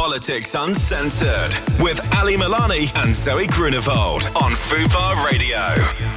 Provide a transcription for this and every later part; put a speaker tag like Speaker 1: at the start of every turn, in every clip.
Speaker 1: Politics Uncensored with Ali Milani and Zoe Grunewald on Fubar Radio.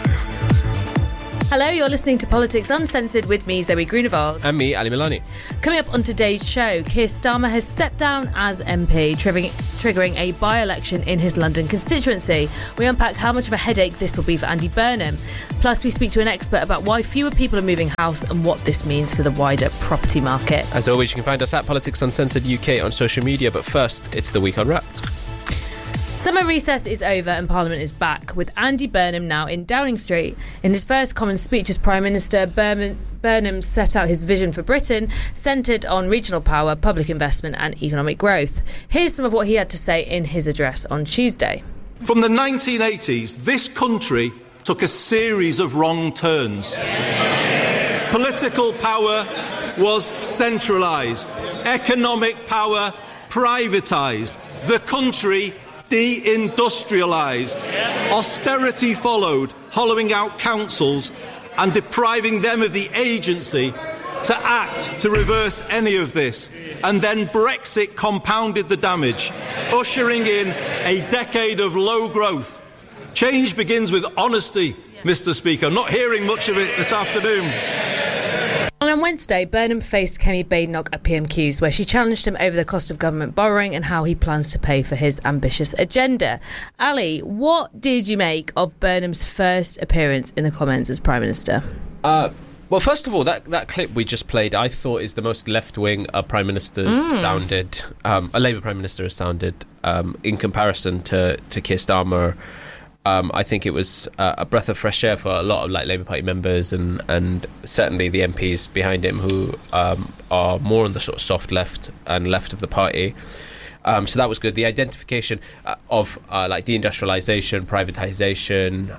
Speaker 2: Hello, you're listening to Politics Uncensored with me, Zoe Grunewald.
Speaker 3: And me, Ali Milani.
Speaker 2: Coming up on today's show, Keir Starmer has stepped down as MP, triggering a by-election in his London constituency. We unpack how much of a headache this will be for Andy Burnham. Plus, we speak to an expert about why fewer people are moving house and what this means for the wider property market.
Speaker 3: As always, you can find us at Politics Uncensored UK on social media, but first, it's the Week on Wrapped.
Speaker 2: Summer recess is over and Parliament is back, with Andy Burnham now in Downing Street. In his first Commons speech as Prime Minister, Burnham set out his vision for Britain, centred on regional power, public investment and economic growth. Here's some of what he had to say in his address on Tuesday.
Speaker 4: From the 1980s, this country took a series of wrong turns. Political power was centralised, economic power privatised, the country deindustrialised. Austerity followed, hollowing out councils and depriving them of the agency to act to reverse any of this. And then Brexit compounded the damage, ushering in a decade of low growth. Change begins with honesty, Mr. Speaker. Not hearing much of it this afternoon.
Speaker 2: And on Wednesday, Burnham faced Kemi Badenoch at PMQs, where she challenged him over the cost of government borrowing and how he plans to pay for his ambitious agenda. Ali, what did you make of Burnham's first appearance in the Commons as Prime Minister?
Speaker 3: Well, first of all, that clip we just played, I thought is the most left-wing a Prime Minister's sounded, a Labour Prime Minister has sounded in comparison to Keir Starmer. I think it was a breath of fresh air for a lot of Labour Party members and certainly the MPs behind him who are more on the sort of soft left and left of the party. So that was good. The identification of deindustrialisation, privatisation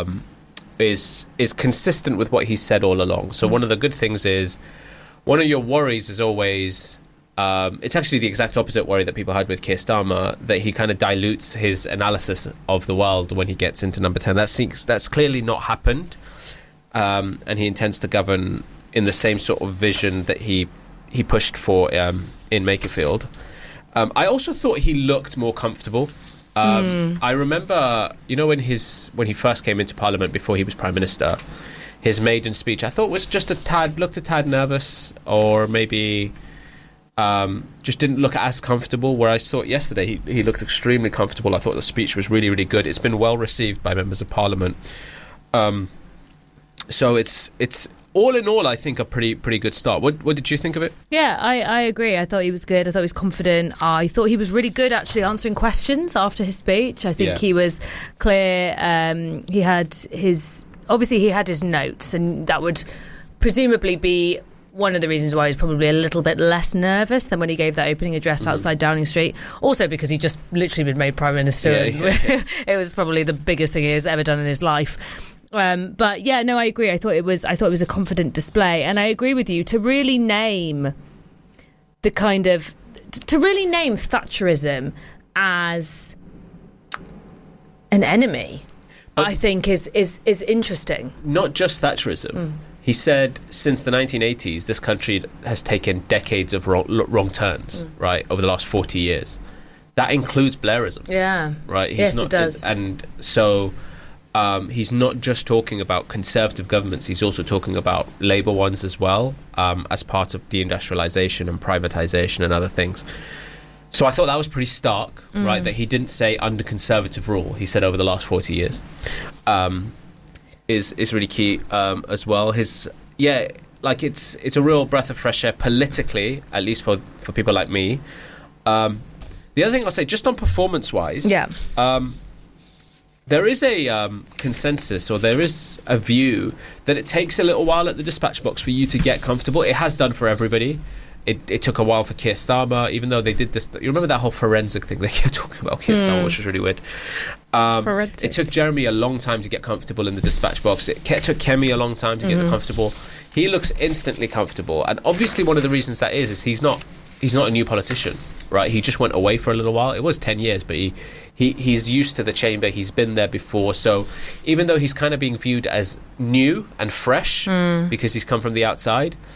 Speaker 3: is consistent with what he said all along. So one of the good things is, one of your worries is always... it's actually the exact opposite worry that people had with Keir Starmer, that he kind of dilutes his analysis of the world when he gets into number 10. That's clearly not happened, and he intends to govern in the same sort of vision that he pushed for in Makerfield. I also thought he looked more comfortable. I remember, when he first came into Parliament before he was Prime Minister, his maiden speech I thought was just looked a tad nervous, or maybe... just didn't look as comfortable, where I thought yesterday he looked extremely comfortable. I thought the speech was really, really good. It's been well received by members of Parliament. So it's all in all, I think, a pretty good start. What did you think of it?
Speaker 2: Yeah, I agree. I thought he was good. I thought he was confident. I thought he was really good actually answering questions after his speech. I think he was clear. He had his notes, and that would presumably be one of the reasons why he's probably a little bit less nervous than when he gave that opening address outside Downing Street. Also because he just literally been made Prime Minister. It was probably the biggest thing he has ever done in his life. But yeah, no, I agree. I thought it was a confident display, and I agree with you. To really name Thatcherism as an enemy, but I think is interesting.
Speaker 3: Not just Thatcherism. He said since the 1980s, this country has taken decades of wrong turns, right, over the last 40 years. That includes Blairism. Yeah. Right?
Speaker 2: It does.
Speaker 3: And so he's not just talking about Conservative governments, he's also talking about Labour ones as well, as part of deindustrialisation and privatisation and other things. So I thought that was pretty stark, right, that he didn't say under Conservative rule. He said over the last 40 years. Is really key as well. It's a real breath of fresh air politically, at least for people like me. The other thing I'll say, just on performance-wise, there is a consensus, or there is a view that it takes a little while at the dispatch box for you to get comfortable. It has done for everybody. It took a while for Keir Starmer, even though they did this. You remember that whole forensic thing they kept talking about Keir Starmer, which was really weird. It took Jeremy a long time to get comfortable in the dispatch box. It took Kemi a long time to get comfortable. He looks instantly comfortable, and obviously one of the reasons that is he's not a new politician, right? He just went away for a little while. It was 10 years, but he's used to the chamber. He's been there before, so even though he's kind of being viewed as new and fresh because he's come from the outside,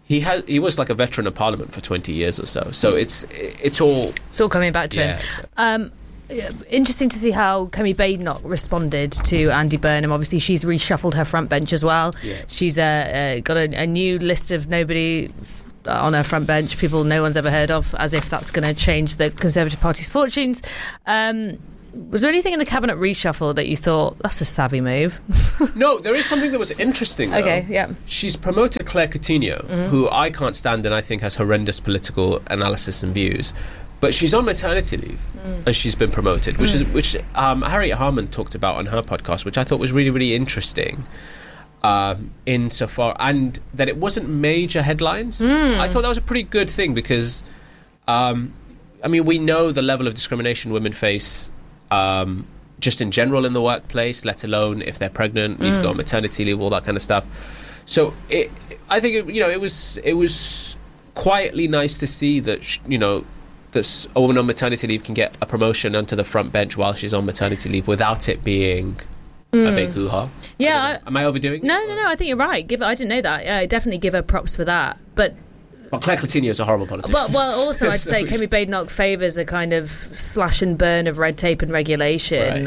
Speaker 3: he was like a veteran of Parliament for 20 years or so. So it's all
Speaker 2: coming back to him. Interesting to see how Kemi Badenoch responded to Andy Burnham. Obviously, she's reshuffled her front bench as well. Yeah. She's got a new list of nobody on her front bench, people no one's ever heard of, as if that's going to change the Conservative Party's fortunes. Was there anything in the cabinet reshuffle that you thought, that's a savvy move?
Speaker 3: No, there is something that was interesting, though.
Speaker 2: Okay, yeah.
Speaker 3: She's promoted Claire Coutinho, who I can't stand and I think has horrendous political analysis and views. But she's on maternity leave, and she's been promoted, which Harriet Harman talked about on her podcast, which I thought was really, really interesting. Insofar, and that it wasn't major headlines. I thought that was a pretty good thing because, we know the level of discrimination women face, just in general in the workplace, let alone if they're pregnant, need to go on maternity leave, all that kind of stuff. So I think it was quietly nice to see that that a woman on maternity leave can get a promotion onto the front bench while she's on maternity leave without it being a big hoo-ha.
Speaker 2: Yeah.
Speaker 3: Am I overdoing it?
Speaker 2: No, I think you're right. I didn't know that. I definitely give her props for that. But
Speaker 3: Claire Coutinho is a horrible politician.
Speaker 2: Well, also I'd say Kemi Badenoch favours a kind of slash and burn of red tape and regulation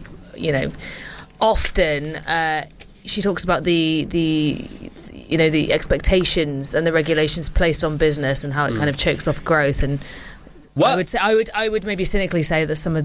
Speaker 2: often she talks about the expectations and the regulations placed on business and how it kind of chokes off growth. And I would maybe cynically say that some of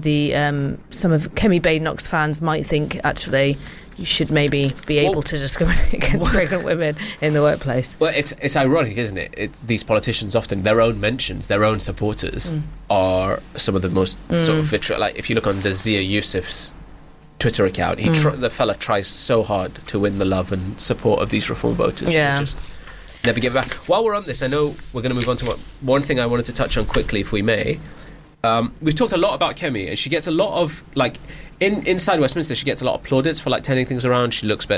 Speaker 2: Kemi Badenoch's fans might think actually you should maybe be able to discriminate against pregnant women in the workplace.
Speaker 3: Well, it's ironic, isn't it? These politicians often, their own mentions, their own supporters are some of the most sort of vitriol. Like if you look on Zia Yusuf's Twitter account, the fella tries so hard to win the love and support of these reform voters.
Speaker 2: Yeah.
Speaker 3: Just never give it back. While we're on this, I know we're going to move on to one thing I wanted to touch on quickly, if we may. We've talked a lot about Kemi, and she gets a lot of inside Westminster. She gets a lot of plaudits for turning things around. She looks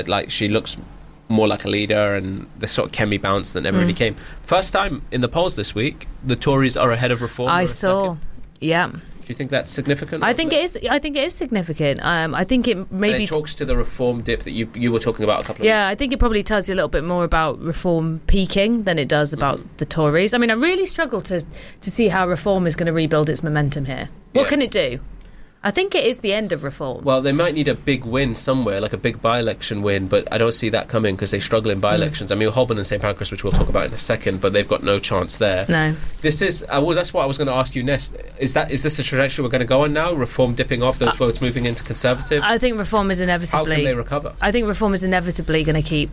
Speaker 3: more like a leader, and the sort of Kemi bounce that never really came. First time in the polls this week, the Tories are ahead of Reform.
Speaker 2: I saw, yeah.
Speaker 3: Do you think that's significant?
Speaker 2: I think it is significant. I think it maybe...
Speaker 3: And it talks to the Reform dip that you were talking about a couple of weeks.
Speaker 2: I think it probably tells you a little bit more about Reform peaking than it does about the Tories. I mean, I really struggle to see how Reform is going to rebuild its momentum here. What can it do? I think it is the end of Reform.
Speaker 3: Well, they might need a big win somewhere, like a big by-election win, but I don't see that coming because they struggle in by-elections. I mean, Holborn and St Pancras, which we'll talk about in a second, but they've got no chance there.
Speaker 2: No.
Speaker 3: This is... that's what I was going to ask you next. Is this the trajectory we're going to go on now? Reform dipping off, those votes moving into Conservative?
Speaker 2: I think Reform is inevitably...
Speaker 3: How can they recover?
Speaker 2: I think Reform is inevitably going to keep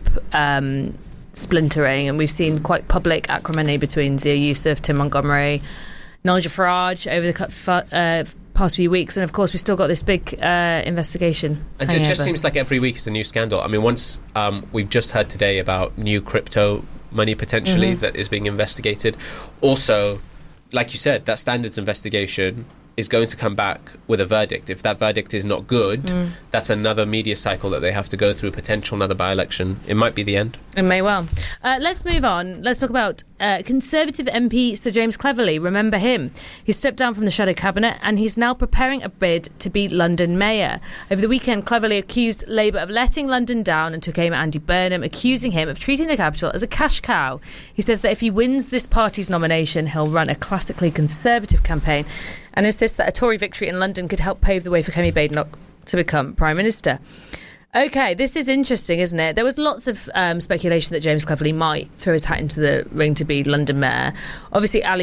Speaker 2: splintering, and we've seen quite public acrimony between Zia Yusuf, Tim Montgomery, Nigel Farage over the past few weeks, and of course we've still got this big investigation.
Speaker 3: And it just seems like every week is a new scandal. I mean, once we've just heard today about new crypto money potentially that is being investigated. Also, like you said, that standards investigation is going to come back with a verdict. If that verdict is not good, that's another media cycle that they have to go through, potential another by-election. It might be the end.
Speaker 2: It may well. Let's move on. Let's talk about Conservative MP Sir James Cleverly. Remember him. He stepped down from the shadow cabinet and he's now preparing a bid to be London mayor. Over the weekend, Cleverly accused Labour of letting London down and took aim at Andy Burnham, accusing him of treating the capital as a cash cow. He says that if he wins this party's nomination, he'll run a classically Conservative campaign and insists that a Tory victory in London could help pave the way for Kemi Badenoch to become Prime Minister. OK, this is interesting, isn't it? There was lots of speculation that James Cleverly might throw his hat into the ring to be London Mayor. Obviously, Ali,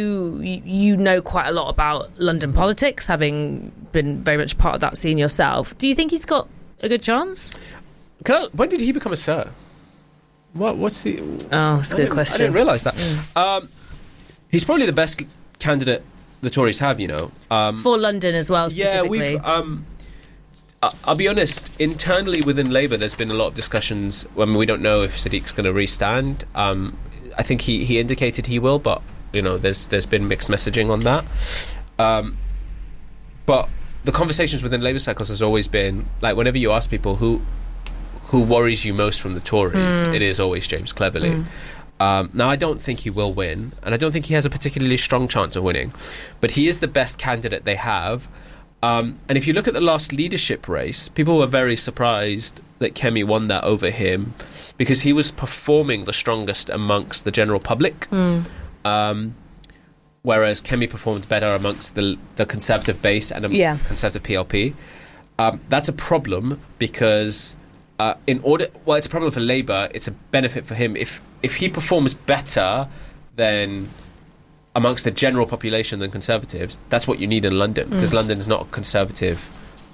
Speaker 2: you know quite a lot about London politics, having been very much part of that scene yourself. Do you think he's got a good chance?
Speaker 3: When did he become a Sir? What's he...
Speaker 2: Oh, that's a good question.
Speaker 3: I didn't realise that. He's probably the best candidate the Tories have,
Speaker 2: for London as well, specifically.
Speaker 3: Yeah, I'll be honest, internally within Labour there's been a lot of discussions. We don't know if Sadiq's going to restand. I think he indicated he will, but there's been mixed messaging on that. But the conversations within Labour circles has always been, like, whenever you ask people who worries you most from the Tories, it is always James Cleverly. Now, I don't think he will win, and I don't think he has a particularly strong chance of winning, but he is the best candidate they have. And if you look at the last leadership race, people were very surprised that Kemi won that over him because he was performing the strongest amongst the general public. Whereas Kemi performed better amongst the Conservative base and Conservative PLP. That's a problem because it's a problem for Labour. It's a benefit for him if he performs better than amongst the general population than Conservatives. That's what you need in London because London is not a Conservative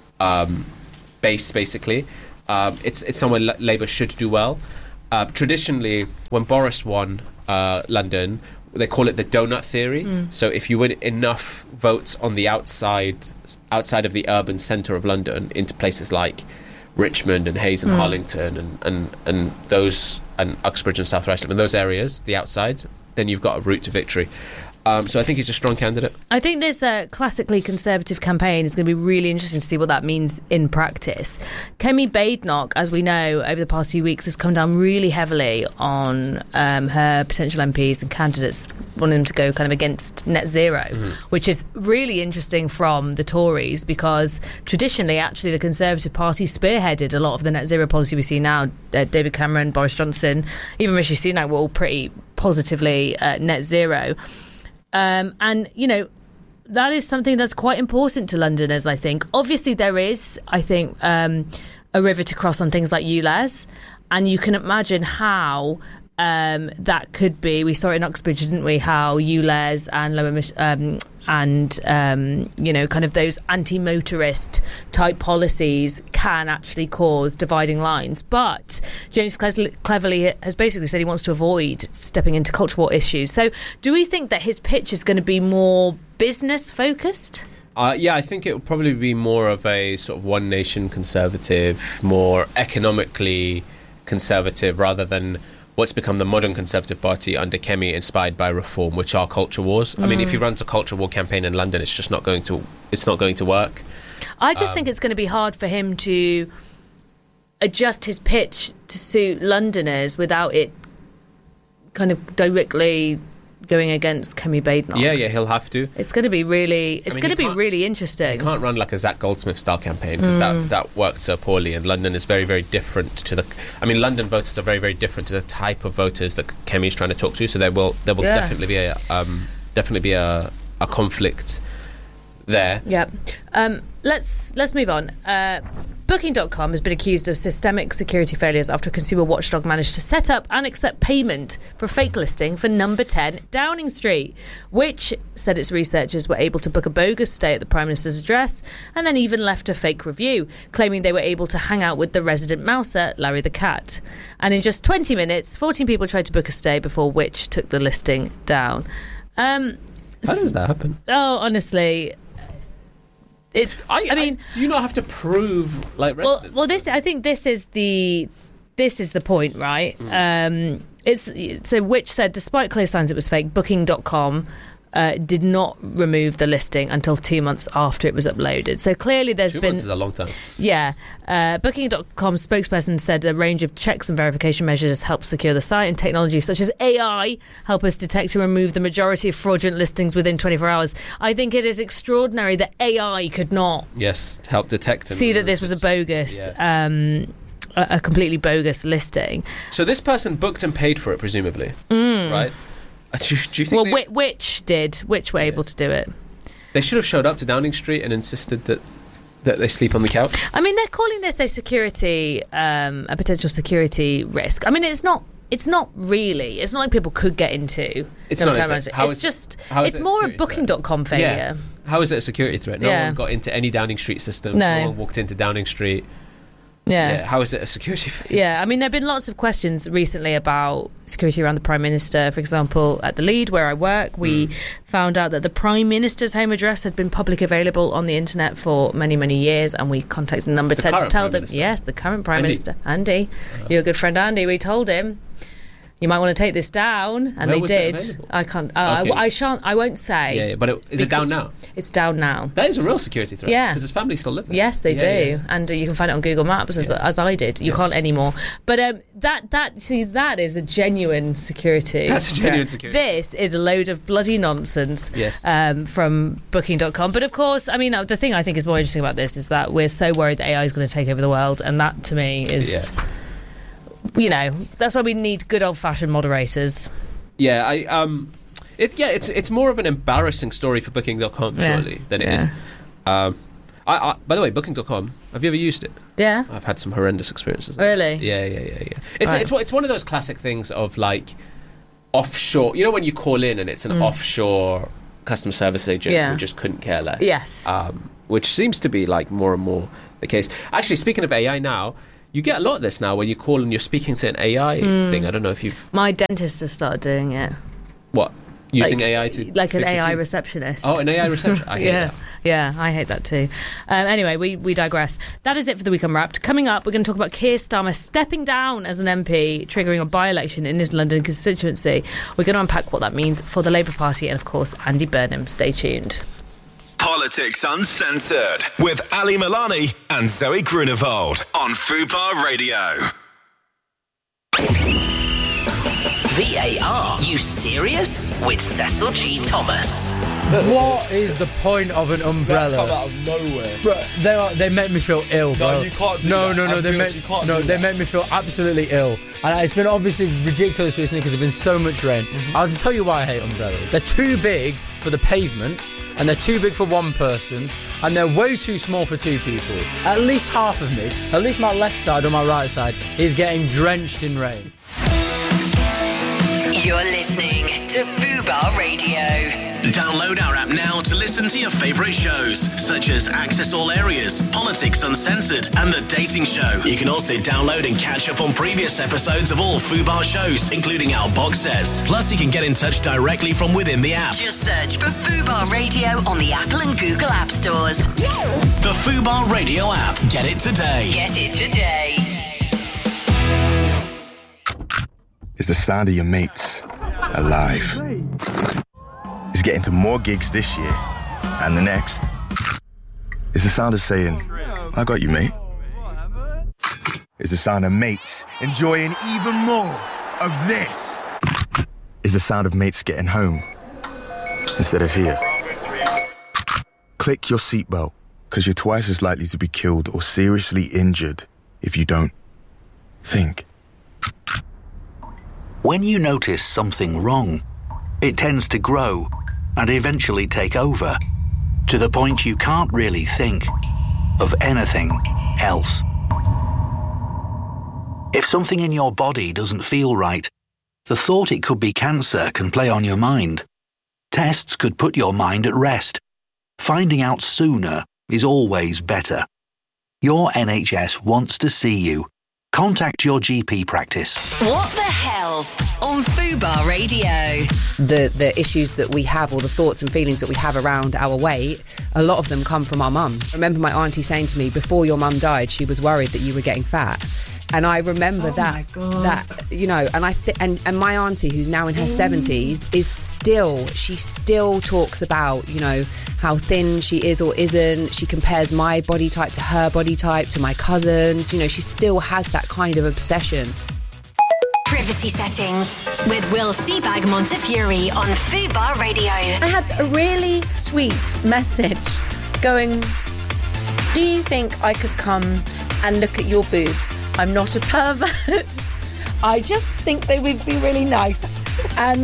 Speaker 3: base. Basically, it's somewhere Labour should do well. Traditionally, when Boris won London, they call it the donut theory. So if you win enough votes on the outside of the urban centre of London into places like Richmond and Hayes and Harlington and those and Uxbridge and South Western and those areas, the outsides, then you've got a route to victory. So I think he's a strong candidate.
Speaker 2: I think this classically Conservative campaign is going to be really interesting to see what that means in practice. Kemi Badenoch, as we know, over the past few weeks has come down really heavily on her potential MPs and candidates wanting them to go kind of against net zero, which is really interesting from the Tories because traditionally, actually, the Conservative Party spearheaded a lot of the net zero policy we see now. David Cameron, Boris Johnson, even Rishi Sunak were all pretty positively net zero. And, you know, that is something that's quite important to Londoners, I think. Obviously, there is, I think, a river to cross on things like ULEZ. And you can imagine how that could be. We saw it in Uxbridge, didn't we? How ULEZ and low emission, you know, kind of those anti-motorist type policies can actually cause dividing lines. But James Cleverly has basically said he wants to avoid stepping into culture war issues. So do we think that his pitch is going to be more business focused?
Speaker 3: Yeah, I think it will probably be more of a sort of one nation Conservative, more economically Conservative rather than what's become the modern Conservative Party under Kemi, inspired by reform, which are culture wars. I mean, if he runs a culture war campaign in London, it's just not going to work.
Speaker 2: I just think it's going to be hard for him to adjust his pitch to suit Londoners without it kind of directly going against Kemi Badenoch.
Speaker 3: Yeah, he'll have to.
Speaker 2: It's going to be really, really interesting.
Speaker 3: You can't run like a Zach Goldsmith style campaign because that worked so poorly, and London is very, very different to the. I mean, London voters are very, very different to the type of voters that Kemi's trying to talk to. So there will definitely be a conflict there.
Speaker 2: Yeah. Let's move on. Booking.com has been accused of systemic security failures after a consumer watchdog managed to set up and accept payment for a fake listing for number 10 Downing Street, which said its researchers were able to book a bogus stay at the Prime Minister's address and then even left a fake review, claiming they were able to hang out with the resident mouser, Larry the Cat. And in just 20 minutes, 14 people tried to book a stay before Which took the listing down.
Speaker 3: How does that happen?
Speaker 2: Oh, honestly... I mean,
Speaker 3: do you not have to prove like residence?
Speaker 2: Well, I think this is the point, right? So Which said, despite clear signs it was fake, Booking.com did not remove the listing until 2 months after it was uploaded. So clearly there's
Speaker 3: 2
Speaker 2: been...
Speaker 3: 2 months is a long time.
Speaker 2: Yeah. Booking.com's spokesperson said a range of checks and verification measures help secure the site, and technology such as AI help us detect and remove the majority of fraudulent listings within 24 hours. I think it is extraordinary that AI could not...
Speaker 3: Yes, help detect and
Speaker 2: see that this was a bogus... a completely bogus listing.
Speaker 3: So this person booked and paid for it, presumably, right? Do you think?
Speaker 2: Well, Which were able to do it?
Speaker 3: They should have showed up to Downing Street and insisted that they sleep on the couch.
Speaker 2: I mean, they're calling this a potential security risk. I mean, it's not really. It's not like people could get into.
Speaker 3: It's not.
Speaker 2: It's more a Booking.com failure.
Speaker 3: Yeah. How is it a security threat? No one got into any Downing Street system. No one walked into Downing Street. Yeah. How is it a security failure?
Speaker 2: Yeah, I mean, there have been lots of questions recently about security around the Prime Minister. For example, at the Lead, where I work, we found out that the Prime Minister's home address had been publicly available on the internet for many, many years, and we contacted number 10 to tell them, yes, the current Prime Minister, Andy, your good friend Andy, we told him, you might want to take this down, and
Speaker 3: Where
Speaker 2: they
Speaker 3: was it
Speaker 2: did.
Speaker 3: available?
Speaker 2: I can't.
Speaker 3: Okay.
Speaker 2: I shan't. I won't say.
Speaker 3: Yeah, but is it down now?
Speaker 2: It's down now.
Speaker 3: That is a real security threat.
Speaker 2: Yeah.
Speaker 3: Because his family still live there.
Speaker 2: Yes, they do,
Speaker 3: Yeah.
Speaker 2: and you can find it on Google Maps as I did. You can't anymore. But that is a genuine security.
Speaker 3: That's a genuine
Speaker 2: threat.
Speaker 3: security.
Speaker 2: This is a load of bloody nonsense.
Speaker 3: Yes.
Speaker 2: From Booking.com. But of course, I mean, the thing I think is more interesting about this is that we're so worried that AI is going to take over the world, and that to me is.
Speaker 3: Yeah.
Speaker 2: You know, that's why we need good old-fashioned moderators.
Speaker 3: Yeah, it's more of an embarrassing story for Booking.com, surely, than it is. By the way, Booking.com, have you ever used it?
Speaker 2: Yeah.
Speaker 3: I've had some horrendous experiences.
Speaker 2: Really?
Speaker 3: Yeah. It's one of those classic things of like offshore. You know when you call in and it's an offshore customer service agent who just couldn't care less.
Speaker 2: Yes.
Speaker 3: Which seems to be like more and more the case. Actually, speaking of AI now. You get a lot of this now when you call and you're speaking to an AI thing. I don't know if you've...
Speaker 2: My dentist has started doing it.
Speaker 3: What? Using AI to...
Speaker 2: Like an
Speaker 3: fix your
Speaker 2: AI
Speaker 3: teeth?
Speaker 2: receptionist.
Speaker 3: Oh, an AI receptionist. I hate that.
Speaker 2: Yeah, I hate that too. Anyway, we digress. That is it for the Week Unwrapped. Coming up, we're going to talk about Keir Starmer stepping down as an MP, triggering a by-election in his London constituency. We're going to unpack what that means for the Labour Party and, of course, Andy Burnham. Stay tuned.
Speaker 1: Politics Uncensored with Ali Milani and Zoe Grunewald on Fubar Radio.
Speaker 5: VAR, you serious? With Cecil G. Thomas.
Speaker 6: What is the point of an umbrella?
Speaker 7: Come out of nowhere.
Speaker 6: Bro, they make me feel ill, bro.
Speaker 7: No, you can't do
Speaker 6: no,
Speaker 7: that.
Speaker 6: No, they make me feel absolutely ill. And it's been obviously ridiculous recently because there's been so much rain. I'll tell you why I hate umbrellas. They're too big for the pavement, and they're too big for one person, and they're way too small for two people. At least half of me, at least my left side or my right side, is getting drenched in rain.
Speaker 5: You're listening to Fubar Radio.
Speaker 8: Download our app now to listen to your favourite shows, such as Access All Areas, Politics Uncensored, and The Dating Show. You can also download and catch up on previous episodes of all Fubar shows, including our box sets. Plus, you can get in touch directly from within the app.
Speaker 5: Just search for Fubar Radio on the Apple and Google App Stores.
Speaker 8: The Fubar Radio app. Get it today.
Speaker 5: Get it today.
Speaker 9: It's the sound of your mates alive. It's getting to more gigs this year and the next. It's the sound of saying, I got you, mate. It's the sound of mates enjoying even more of this. It's the sound of mates getting home instead of here. Click your seatbelt, because you're twice as likely to be killed or seriously injured if you don't. Think.
Speaker 10: When you notice something wrong, it tends to grow and eventually take over, to the point you can't really think of anything else. If something in your body doesn't feel right, the thought it could be cancer can play on your mind. Tests could put your mind at rest. Finding out sooner is always better. Your NHS wants to see you. Contact your GP practice.
Speaker 5: What the Health on Fubar Radio.
Speaker 11: The issues that we have, or the thoughts and feelings that we have around our weight, a lot of them come from our mums. I remember my auntie saying to me, before your mum died, she was worried that you were getting fat. And I remember that, you know, and and my auntie, who's now in her 70s, she still talks about, you know, how thin she is or isn't. She compares my body type to her body type, to my cousins. You know, she still has that kind of obsession.
Speaker 12: Privacy settings with Will Seabag Montefiore on Fubar Radio.
Speaker 13: I had a really sweet message going, do you think I could come and look at your boobs? I'm not a pervert. I just think they would be really nice. And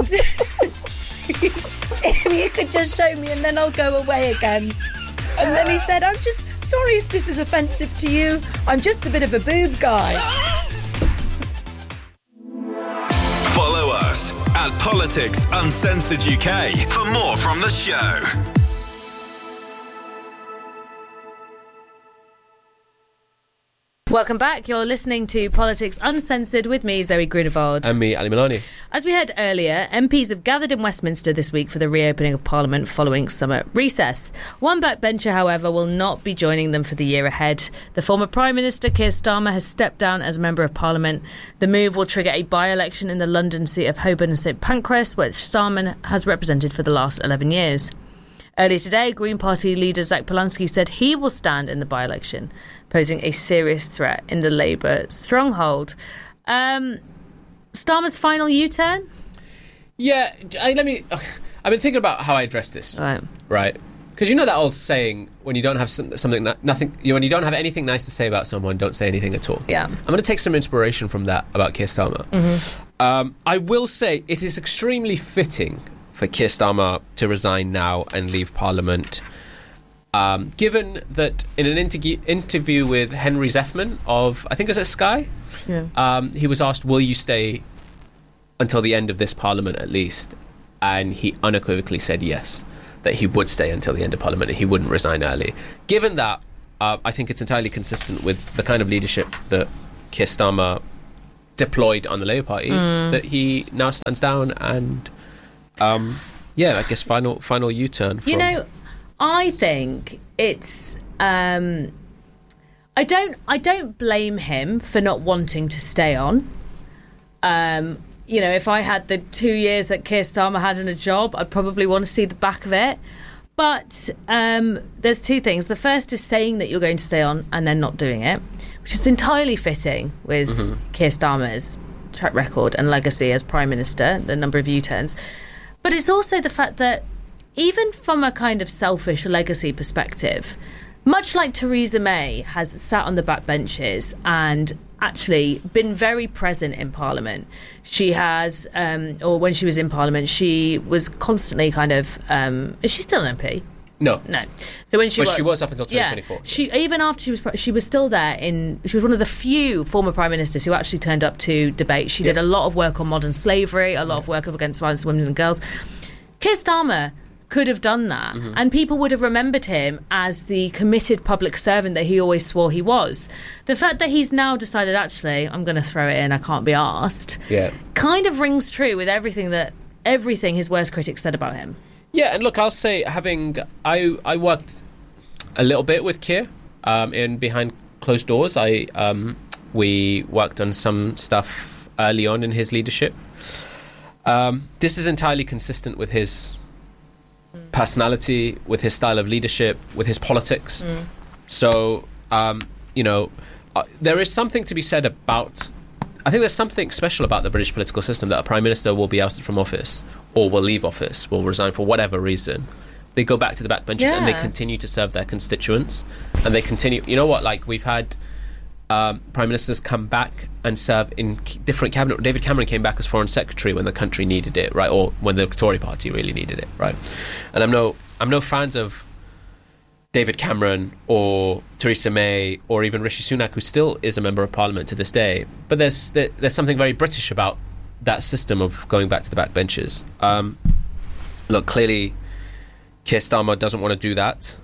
Speaker 13: if you could just show me, and then I'll go away again. And then he said, I'm just sorry if this is offensive to you. I'm just a bit of a boob guy.
Speaker 1: Follow us at Politics Uncensored UK for more from the show.
Speaker 2: Welcome back. You're listening to Politics Uncensored with me, Zoe Grunewald.
Speaker 3: And me, Ali Milani.
Speaker 2: As we heard earlier, MPs have gathered in Westminster this week for the reopening of Parliament following summer recess. One backbencher, however, will not be joining them for the year ahead. The former Prime Minister, Keir Starmer, has stepped down as Member of Parliament. The move will trigger a by-election in the London seat of Holborn and St Pancras, which Starmer has represented for the last 11 years. Earlier today, Green Party leader Zach Polanski said he will stand in the by-election, posing a serious threat in the Labour stronghold. Starmer's final U-turn?
Speaker 3: Yeah, I've been thinking about how I address this. Right? Because you know that old saying, when you don't have when you don't have anything nice to say about someone, don't say anything at all.
Speaker 2: Yeah.
Speaker 3: I'm going to take some inspiration from that about Keir Starmer.
Speaker 2: Mm-hmm.
Speaker 3: I will say it is extremely fitting for Keir Starmer to resign now and leave Parliament, given that in an interview with Henry Zeffman of, I think it was at Sky, he was asked, will you stay until the end of this Parliament at least? And he unequivocally said yes, that he would stay until the end of Parliament and he wouldn't resign early. Given that, I think it's entirely consistent with the kind of leadership that Keir Starmer deployed on the Labour Party, that he now stands down and... I guess final U-turn.
Speaker 2: I think it's. I don't blame him for not wanting to stay on. If I had the 2 years that Keir Starmer had in a job, I'd probably want to see the back of it. But there's two things. The first is saying that you're going to stay on and then not doing it, which is entirely fitting with Keir Starmer's track record and legacy as Prime Minister, the number of U-turns. But it's also the fact that even from a kind of selfish legacy perspective, much like Theresa May has sat on the backbenches and actually been very present in Parliament. She has, or when she was in Parliament, she was constantly kind of... is she still an MP?
Speaker 3: No.
Speaker 2: So when she
Speaker 3: was up until 2024.
Speaker 2: Yeah, even after she was still there. She was one of the few former prime ministers who actually turned up to debate. She did a lot of work on modern slavery, a lot of work against violence against women and girls. Keir Starmer could have done that, and people would have remembered him as the committed public servant that he always swore he was. The fact that he's now decided, actually, I'm going to throw it in, I can't be arsed, kind of rings true with everything his worst critics said about him.
Speaker 3: Yeah, and look, I'll say, I worked a little bit with Keir in behind closed doors. We worked on some stuff early on in his leadership. This is entirely consistent with his personality, with his style of leadership, with his politics. So, there is something to be said about... I think there's something special about the British political system, that a Prime Minister will be ousted from office or will leave office, will resign for whatever reason. They go back to the backbenches and they continue to serve their constituents. And they continue... You know what? Like, we've had Prime Ministers come back and serve in different cabinet... David Cameron came back as Foreign Secretary when the country needed it, right? Or when the Tory party really needed it, right? And I'm no fans of David Cameron or Theresa May or even Rishi Sunak, who still is a Member of Parliament to this day. But there's something very British about that system of going back to the backbenches. Look, clearly Keir Starmer doesn't want to do that,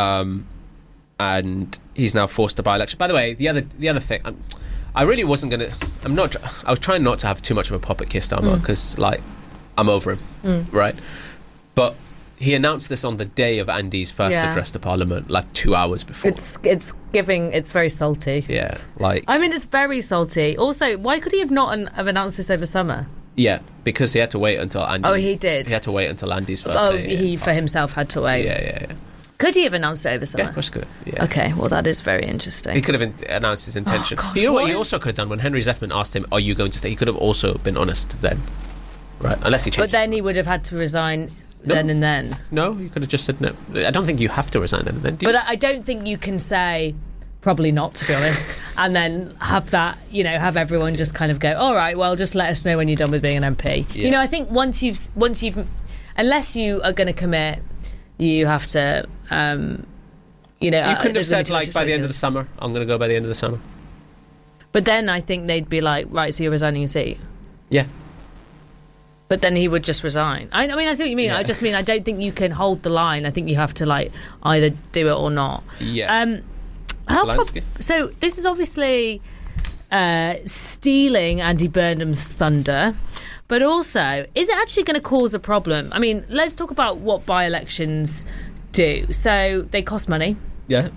Speaker 3: and he's now forced to by-election. By the way, the other thing, I really wasn't going to... I was trying not to have too much of a pop at Keir Starmer because, I'm over him, right? But he announced this on the day of Andy's first address to Parliament, 2 hours before.
Speaker 2: It's very salty.
Speaker 3: Yeah,
Speaker 2: it's very salty. Also, why could he have not have announced this over summer?
Speaker 3: Yeah, because he had to wait until Andy...
Speaker 2: Oh, he did?
Speaker 3: He had to wait until Andy's first day.
Speaker 2: He, for himself, had to wait.
Speaker 3: Yeah.
Speaker 2: Could he have announced it over summer?
Speaker 3: Yeah, of course he could. Yeah.
Speaker 2: Okay, well, that is very interesting.
Speaker 3: He could have announced his intention.
Speaker 2: Oh, gosh,
Speaker 3: you know what he also could have done? When Henry Zeffman asked him, are you going to stay? He could have also been honest then. Right, unless he changed.
Speaker 2: But then he would have had to resign... Then and then.
Speaker 3: No, you could have just said no. I don't think you have to resign then and then.
Speaker 2: But I don't think you can say probably not, to be honest, and then have that, have everyone just kind of go, all right, well, just let us know when you're done with being an MP. Yeah. I think once you've, unless you are going to commit, you have to, you
Speaker 3: couldn't have said by the end of the summer. I'm going to go by the end of the summer.
Speaker 2: But then I think they'd be like, right, so you're resigning your seat.
Speaker 3: Yeah.
Speaker 2: But then he would just resign. I see what you mean. Yeah. I just mean I don't think you can hold the line. I think you have to either do it or not.
Speaker 3: Yeah. Polanski?
Speaker 2: So this is obviously stealing Andy Burnham's thunder, but also, is it actually going to cause a problem? I mean, let's talk about what by-elections do. So they cost money.
Speaker 3: Yeah.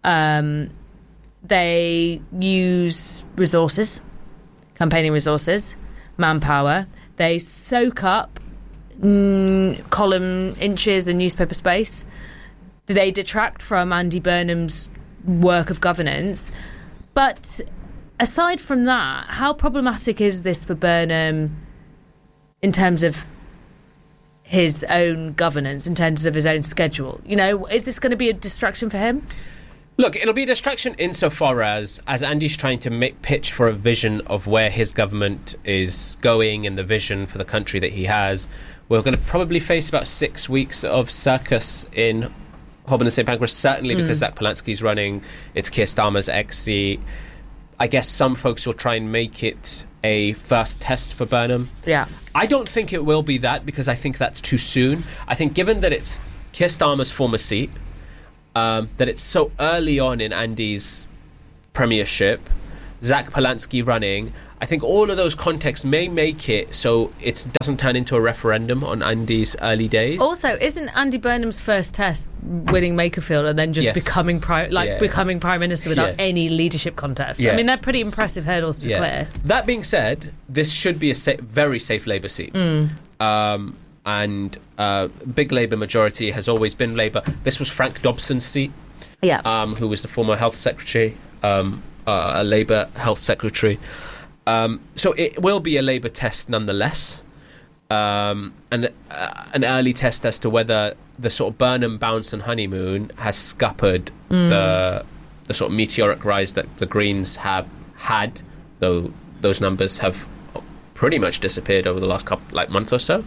Speaker 2: They use resources, campaigning resources, manpower. They soak up column inches and newspaper space. They detract from Andy Burnham's work of governance. But aside from that, how problematic is this for Burnham in terms of his own governance, in terms of his own schedule? You know, is this going to be a distraction for him?
Speaker 3: Look, it'll be a distraction insofar as Andy's trying to pitch for a vision of where his government is going and the vision for the country that he has. We're going to probably face about 6 weeks of circus in Holborn and St Pancras, certainly because Zach Polanski's running. It's Keir Starmer's ex-seat. I guess some folks will try and make it a first test for Burnham.
Speaker 2: Yeah.
Speaker 3: I don't think it will be that, because I think that's too soon. I think given that it's Keir Starmer's former seat, that it's so early on in Andy's premiership, Zach Polanski running, I think all of those contexts may make it so it doesn't turn into a referendum on Andy's early days.
Speaker 2: Also, isn't Andy Burnham's first test winning Makerfield and then just becoming prime minister without any leadership contest? I mean, they're pretty impressive hurdles to clear.
Speaker 3: That being said, this should be a very safe Labour seat. And big Labour majority has always been Labour. This was Frank Dobson's seat, who was the former health secretary, a Labour health secretary. So it will be a Labour test nonetheless, and an early test as to whether the sort of Burnham bounce and honeymoon has scuppered the sort of meteoric rise that the Greens have had, though those numbers have pretty much disappeared over the last month or so.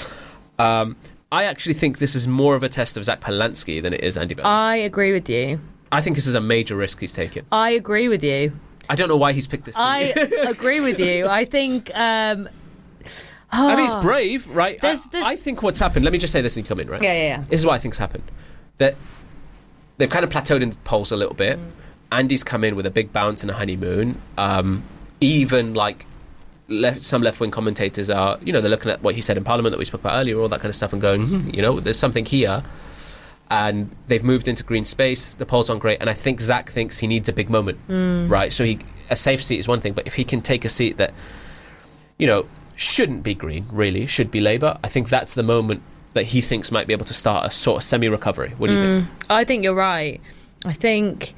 Speaker 3: I actually think this is more of a test of Zach Polanski than it is Andy Burnham.
Speaker 2: I agree with you.
Speaker 3: I think this is a major risk he's taken.
Speaker 2: I agree with you.
Speaker 3: I don't know why he's picked this seat.
Speaker 2: I agree with you. I think...
Speaker 3: I mean, it's brave, right? I think what's happened... Let me just say this and you come in, right?
Speaker 2: Yeah.
Speaker 3: This is what I think's happened. That they've kind of plateaued in the polls a little bit. Andy's come in with a big bounce and a honeymoon. Even, some left-wing commentators are... they're looking at what he said in Parliament that we spoke about earlier, all that kind of stuff, and going, there's something here. And they've moved into green space. The polls aren't great, and I think Zach thinks he needs a big moment, right? So a safe seat is one thing, but if he can take a seat that, shouldn't be Green, really, should be Labour, I think that's the moment that he thinks might be able to start a sort of semi-recovery. What do you think?
Speaker 2: I think you're right. I think,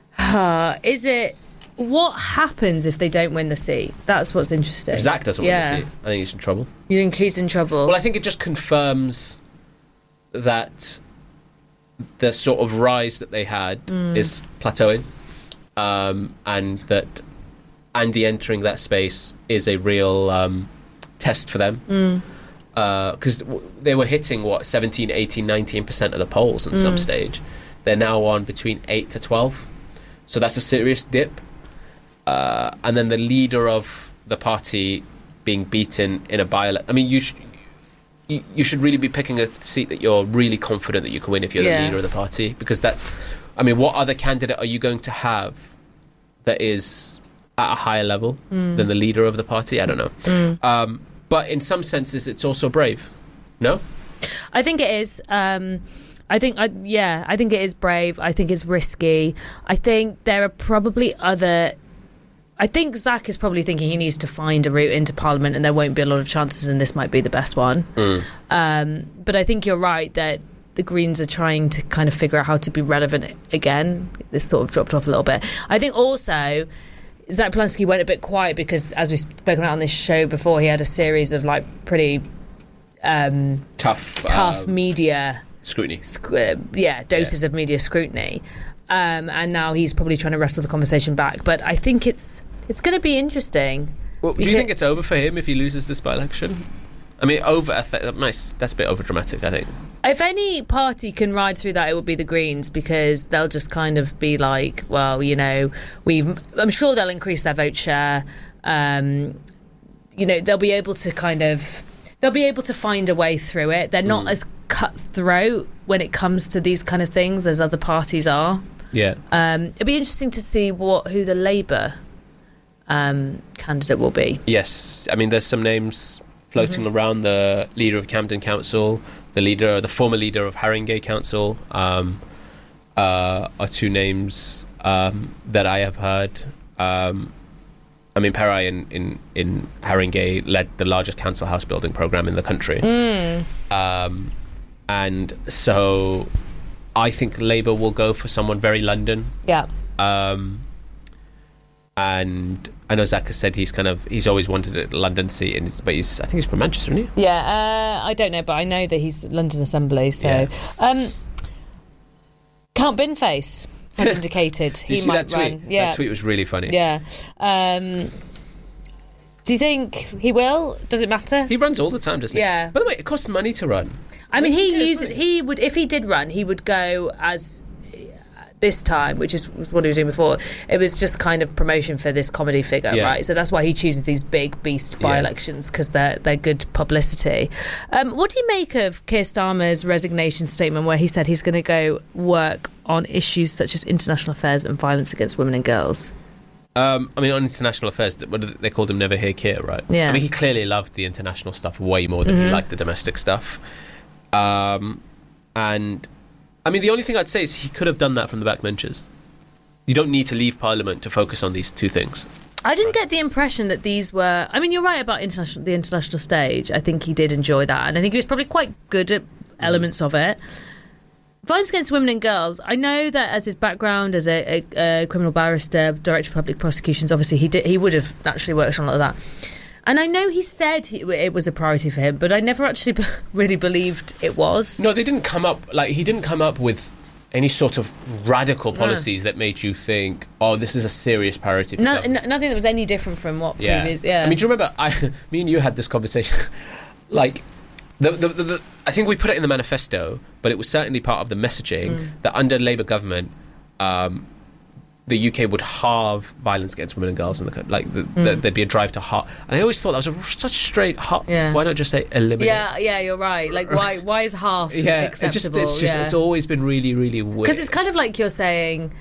Speaker 2: what happens if they don't win the seat? That's what's interesting.
Speaker 3: If Zach doesn't win the seat, I think he's in trouble.
Speaker 2: You think he's in trouble?
Speaker 3: Well, I think it just confirms that the sort of rise that they had is plateauing, and that Andy entering that space is a real test for them, because they were hitting 17, 18, 19% of the polls at some stage. They're now on between 8 to 12, so that's a serious dip, and then the leader of the party being beaten in a by-election. I mean, you should really be picking a seat that you're really confident that you can win if you're the leader of the party, because that's... I mean, what other candidate are you going to have that is at a higher level than the leader of the party? I don't know. But in some senses, it's also brave. No?
Speaker 2: I think it is. I think it is brave. I think it's risky. I think there are probably other... I think Zach is probably thinking he needs to find a route into Parliament, and there won't be a lot of chances, and this might be the best one. But I think you're right that the Greens are trying to kind of figure out how to be relevant again. This sort of dropped off a little bit. I think also Zach Polanski went a bit quiet because, as we've spoken about on this show before, he had a series of pretty tough media
Speaker 3: scrutiny.
Speaker 2: Doses of media scrutiny. And now he's probably trying to wrestle the conversation back. But I think it's going to be interesting.
Speaker 3: Well, do you think it's over for him if he loses this by-election? I mean, that's a bit over-dramatic, I think.
Speaker 2: If any party can ride through that, it would be the Greens, because they'll just kind of be like, well, I'm sure they'll increase their vote share. They'll be able to find a way through it. They're not as cutthroat when it comes to these kind of things as other parties are.
Speaker 3: Yeah.
Speaker 2: It'd be interesting to see who the Labour candidate will be.
Speaker 3: Yes, I mean, there's some names floating around. The leader of Camden Council, the former leader of Haringey Council, are two names that I have heard. I mean, Perai in Haringey led the largest council house building programme in the country. And so I think Labour will go for someone very London.
Speaker 2: Yeah.
Speaker 3: And I know Zach has said he's always wanted a London seat, but I think he's from Manchester, isn't he?
Speaker 2: Yeah, I don't know, but I know that he's London Assembly. So, Count Binface has indicated he might run. Yeah,
Speaker 3: that tweet was really funny.
Speaker 2: Yeah. Do you think he will? Does it matter?
Speaker 3: He runs all the time, doesn't he?
Speaker 2: Yeah.
Speaker 3: By the way, it costs money to run.
Speaker 2: I mean, he would, if he did run, he would go as this time, which was what he was doing before. It was just kind of promotion for this comedy figure, right? So that's why he chooses these big beast by-elections, because they're good publicity. What do you make of Keir Starmer's resignation statement where he said he's going to go work on issues such as international affairs and violence against women and girls?
Speaker 3: I mean, on international affairs, they called him Never Hear Keir, right?
Speaker 2: Yeah.
Speaker 3: I mean, he clearly loved the international stuff way more than he liked the domestic stuff. And I mean, the only thing I'd say is he could have done that from the backbenches. You don't need to leave Parliament to focus on these two things.
Speaker 2: I didn't get the impression that these were... I mean, you're right about the international stage. I think he did enjoy that, and I think he was probably quite good at elements of it. Violence against women and girls, I know that as his background as a criminal barrister, director of public prosecutions, obviously he would have naturally worked on a lot of that. And I know he said it was a priority for him, but I never actually really believed it was.
Speaker 3: No, he didn't come up with any sort of radical policies that made you think, oh, this is a serious priority for
Speaker 2: nothing that was any different from what previous... Yeah.
Speaker 3: I mean, do you remember, me and you had this conversation, like... I think we put it in the manifesto, but it was certainly part of the messaging that under Labour government, the UK would halve violence against women and girls in the country. Like there'd be a drive to halve. And I always thought that was such a straight half. Yeah. Why not just say eliminate?
Speaker 2: Yeah, you're right. Like why is half acceptable?
Speaker 3: It's always been really, really weird.
Speaker 2: Because it's kind of like you're saying,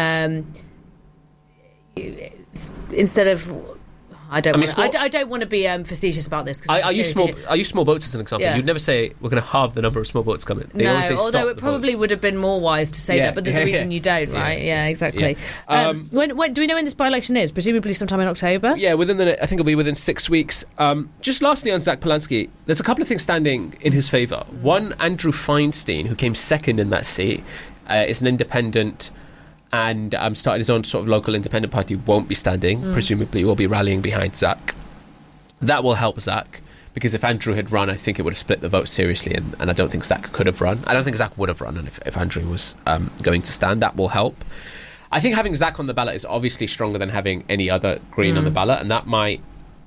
Speaker 2: instead of. I don't want to be facetious about this.
Speaker 3: I use small boats as an example. Yeah. You'd never say we're going to halve the number of small boats coming. They always say
Speaker 2: although it probably would have been more wise to say that, but there's a reason you don't, right? Yeah, exactly. Yeah. When do we know when this by-election is? Presumably sometime in October.
Speaker 3: Yeah, I think it'll be within 6 weeks. Just lastly on Zach Polanski, there's a couple of things standing in his favour. One, Andrew Feinstein, who came second in that seat, is an independent. And started his own sort of local independent party, won't be standing. Presumably will be rallying behind Zach. That will help Zach, because if Andrew had run, I think it would have split the vote seriously, and I don't think Zach could have run. I don't think Zach would have run if Andrew was going to stand. That will help. I think having Zach on the ballot is obviously stronger than having any other Green on the ballot, and that might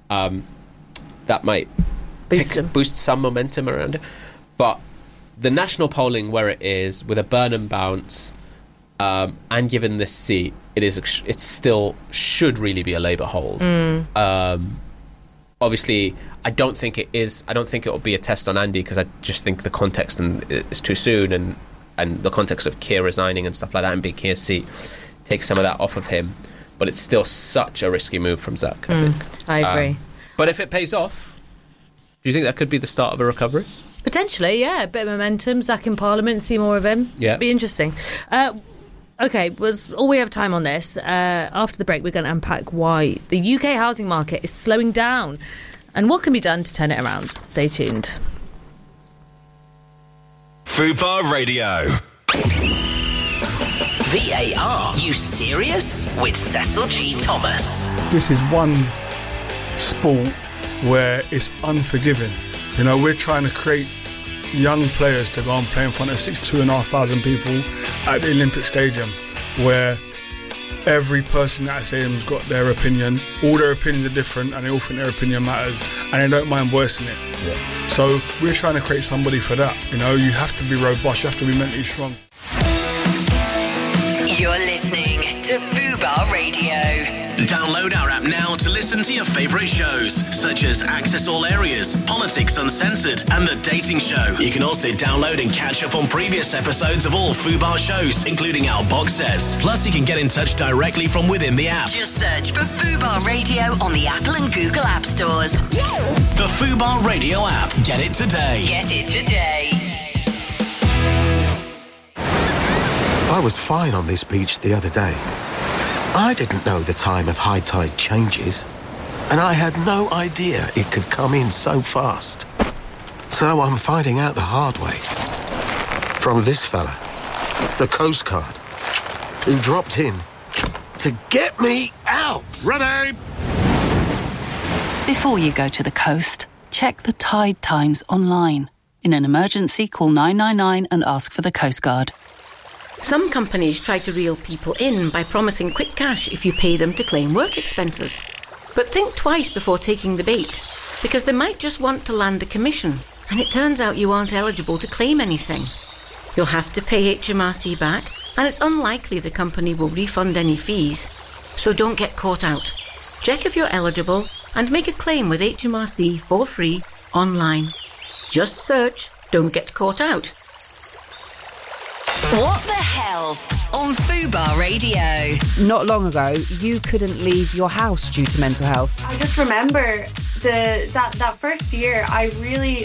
Speaker 3: boost some momentum around it. But the national polling where it is, with a Burnham bounce... and given this seat, it still should really be a Labour hold. Obviously, I don't think it is. I don't think it will be a test on Andy, because I just think the context is too soon, and the context of Keir resigning and stuff like that and being Keir's seat takes some of that off of him. But it's still such a risky move from Zach, I think.
Speaker 2: I agree.
Speaker 3: But if it pays off, do you think that could be the start of a recovery?
Speaker 2: Potentially, yeah. A bit of momentum. Zach in Parliament, see more of him.
Speaker 3: Yeah.
Speaker 2: It'd be interesting. Okay, was all we have time on this. After the break, we're going to unpack why the UK housing market is slowing down and what can be done to turn it around. Stay tuned.
Speaker 1: Fubar Radio.
Speaker 8: VAR, you serious? With Cecil G. Thomas.
Speaker 7: This is one sport where it's unforgiving. You know, we're trying to create young players to go and play in front of 62,500 people at the Olympic Stadium, where every person at that stadium's got their opinion. All their opinions are different, and they all think their opinion matters, and they don't mind voicing it. Yeah. So we're trying to create somebody for that. You know, you have to be robust, you have to be mentally strong.
Speaker 5: You're listening to Fubar Radio.
Speaker 8: Download our app now to listen to your favourite shows, such as Access All Areas, Politics Uncensored, and The Dating Show. You can also download and catch up on previous episodes of all Fubar shows, including our box sets. Plus, you can get in touch directly from within the app.
Speaker 5: Just search for Fubar Radio on the Apple and Google App Stores.
Speaker 8: The Fubar Radio app. Get it today.
Speaker 5: Get it today.
Speaker 14: I was fine on this beach the other day. I didn't know the time of high tide changes, and I had no idea it could come in so fast. So I'm finding out the hard way. From this fella, the Coast Guard, who dropped in to get me out.
Speaker 15: Ready?
Speaker 16: Before you go to the coast, check the tide times online. In an emergency, call 999 and ask for the Coast Guard.
Speaker 17: Some companies try to reel people in by promising quick cash if you pay them to claim work expenses. But think twice before taking the bait, because they might just want to land a commission, and it turns out you aren't eligible to claim anything. You'll have to pay HMRC back, and it's unlikely the company will refund any fees. So don't get caught out. Check if you're eligible and make a claim with HMRC for free online. Just search "Don't Get Caught Out."
Speaker 5: What the Health on Fubar Radio.
Speaker 11: Not long ago, you couldn't leave your house due to mental health.
Speaker 18: I just remember that first year, I really